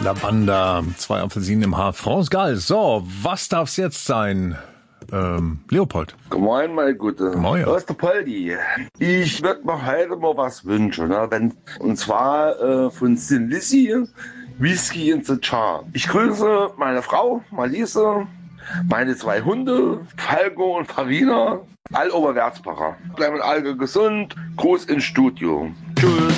Banda, 2 Apfelsinen im Haar. France Gall. So, was darf's jetzt sein? Leopold. Moin, mein Gute. Moin. Da ist der Poldi. Ich würde mir heute mal was wünschen, ne? Und zwar von Sin Lizzy, Whiskey in the Jar. Ich grüße meine Frau, Malise, meine 2 Hunde, Falco und Farina, all Oberwärtsbacher. Bleiben alle gesund. Gruß ins Studio. Tschüss.